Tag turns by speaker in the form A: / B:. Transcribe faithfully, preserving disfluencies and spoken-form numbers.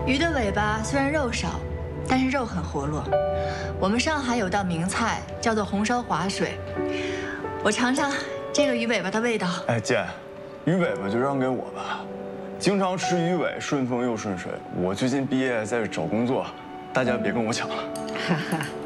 A: 鱼的尾巴虽然肉少，但是肉很活络。我们上海有道名菜叫做红烧滑水，我尝尝这个鱼尾巴的味道。
B: 哎，姐，鱼尾巴就让给我吧。经常吃鱼尾，顺风又顺水。我最近毕业在找工作，大家别跟我抢了。
C: 哈哈。